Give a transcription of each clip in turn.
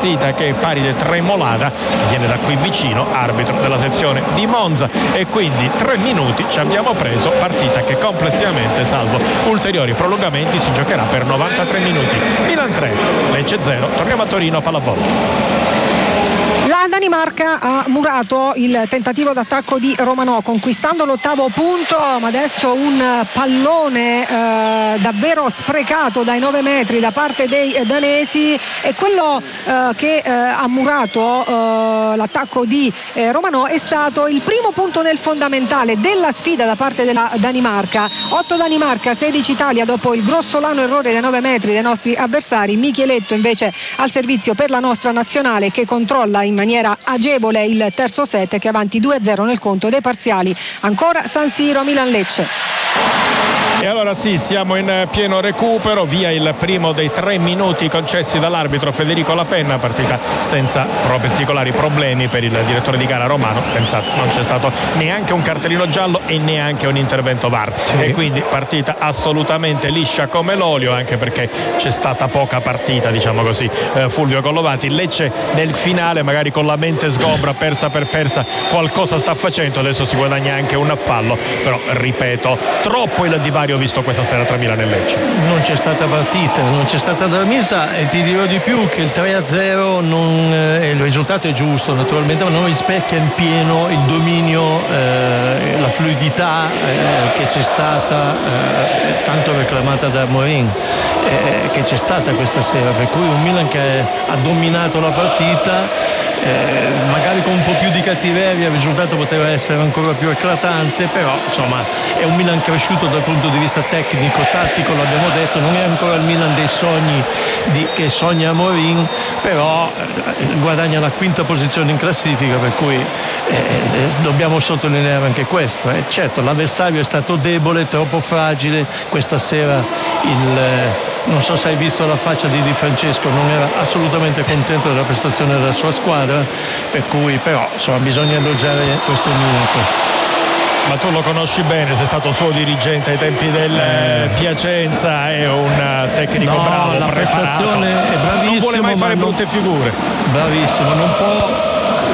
partita che è Paride Tremolada, che viene da qui vicino, arbitro della sezione di Monza, e quindi 3 minuti ci abbiamo preso, partita che complessivamente, salvo ulteriori prolungamenti, si giocherà per 93 minuti. Milan 3, Lecce 0. Torniamo a Torino, pallavolo. La Danimarca ha murato il tentativo d'attacco di Romanò, conquistando l'8° punto, ma adesso un pallone davvero sprecato dai 9 metri da parte dei danesi, e quello che ha murato l'attacco di Romanò è stato il primo punto nel fondamentale della sfida da parte della Danimarca. 8 Danimarca, 16 Italia dopo il grossolano errore dai 9 metri dei nostri avversari. Micheletto invece al servizio per la nostra nazionale, che controlla in maniera agevole il terzo set, che è avanti 2-0 nel conto dei parziali. Ancora San Siro, Milan-Lecce. E allora sì, siamo in pieno recupero, via il primo dei 3 minuti concessi dall'arbitro Federico Lapenna, partita senza particolari problemi per il direttore di gara romano. Pensate, non c'è stato neanche un cartellino giallo e neanche un intervento VAR, e quindi partita assolutamente liscia come l'olio, anche perché c'è stata poca partita, diciamo così. Fulvio Collovati, Lecce nel finale magari con la mente sgombra, persa per persa, qualcosa sta facendo, adesso si guadagna anche un fallo, però ripeto, troppo il divario visto questa sera tra Milano e Lecce. Non c'è stata partita, non c'è stata dormita, e ti dirò di più che il 3-0 il risultato è giusto naturalmente, ma non rispecchia in pieno il dominio, la fluidità che c'è stata, tanto reclamata da Amorim, che c'è stata questa sera, per cui un Milan che ha dominato la partita. Magari con un po' più di cattiveria il risultato poteva essere ancora più eclatante, però insomma è un Milan cresciuto dal punto di vista tecnico, tattico, l'abbiamo detto, non è ancora il Milan dei sogni che sogna Amorim, però guadagna la 5ª posizione in classifica, per cui dobbiamo sottolineare anche questo. Certo, l'avversario è stato debole, troppo fragile questa sera. Non so se hai visto la faccia di Di Francesco, non era assolutamente contento della prestazione della sua squadra, per cui però insomma bisogna elogiare questo Milan. Ma tu lo conosci bene, sei stato suo dirigente ai tempi del Piacenza, è un tecnico bravo, la preparato, prestazione è bravissimo, non vuole mai fare brutte figure. Bravissimo, non può.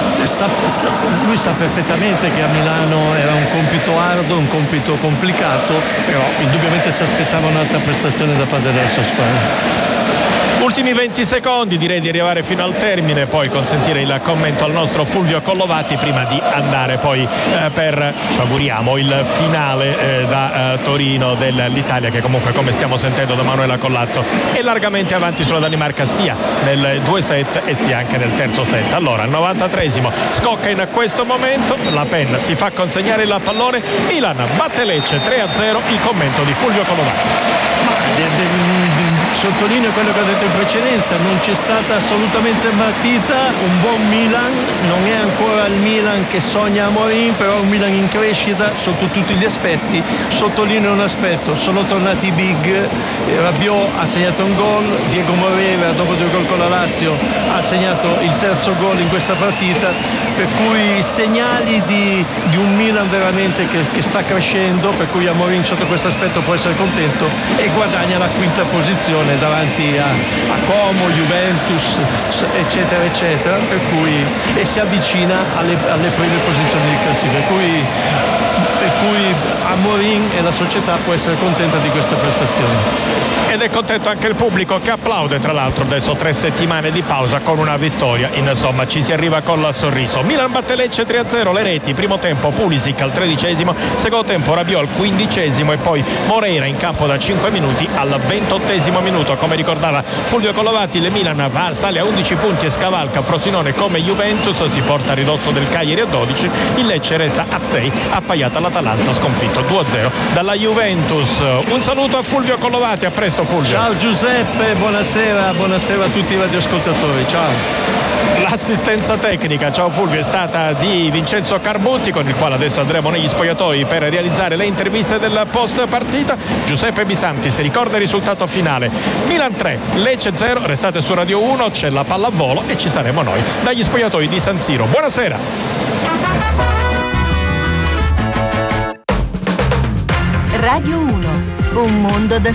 Lui sa perfettamente che a Milano era un compito arduo, un compito complicato, però indubbiamente si aspettava un'altra prestazione da parte della sua squadra. Ultimi 20 secondi, direi di arrivare fino al termine, poi consentire il commento al nostro Fulvio Collovati prima di andare poi per, ci auguriamo, il finale da Torino dell'Italia, che comunque, come stiamo sentendo da Manuela Collazzo, è largamente avanti sulla Danimarca, sia nel 2 set e sia anche nel terzo set. Allora, al 93esimo scocca in questo momento, Lapenna si fa consegnare il pallone, Milan batte Lecce 3-0, il commento di Fulvio Collovati. Sottolineo quello che ho detto in precedenza, non c'è stata assolutamente partita, un buon Milan, non è ancora il Milan che sogna Amorim, però un Milan in crescita sotto tutti gli aspetti. Sottolineo un aspetto, sono tornati i big, Rabiot ha segnato un gol, Diego Moreira dopo 2 gol con la Lazio ha segnato il terzo gol in questa partita, per cui segnali di un Milan veramente che sta crescendo, per cui Amorim sotto questo aspetto può essere contento e guadagna la 5ª posizione davanti a Como, Juventus, eccetera eccetera, per cui, e si avvicina alle prime posizioni di classifica, per cui Amorim e la società può essere contenta di questa prestazione. Ed è contento anche il pubblico, che applaude, tra l'altro adesso 3 settimane di pausa con una vittoria, insomma ci si arriva con il sorriso. Milan batte Lecce 3-0, le reti, primo tempo Pulisic al 13esimo, secondo tempo Rabiot al 15esimo e poi Moreira in campo da 5 minuti al 28esimo minuto. Come ricordava Fulvio Collovati, il Milan sale a 11 punti e scavalca Frosinone come Juventus, si porta a ridosso del Cagliari a 12, il Lecce resta a 6, appaiata l'Atalanta sconfitto 2-0 dalla Juventus. Un saluto a Fulvio Collovati, a presto Fulvio. Ciao Giuseppe, buonasera a tutti i radioascoltatori, ciao. L'assistenza tecnica, ciao Fulvio, è stata di Vincenzo Carbutti, con il quale adesso andremo negli spogliatoi per realizzare le interviste del post partita. Giuseppe Bisanti si ricorda il risultato finale: Milan 3, Lecce 0. Restate su Radio 1, c'è la pallavolo e ci saremo noi dagli spogliatoi di San Siro. Buonasera. Radio 1, un mondo da